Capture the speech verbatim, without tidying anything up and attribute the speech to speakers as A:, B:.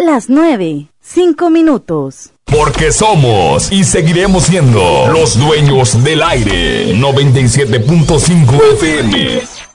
A: Las nueve, cinco minutos.
B: Porque somos y seguiremos siendo los dueños del aire. noventa y siete punto cinco F M.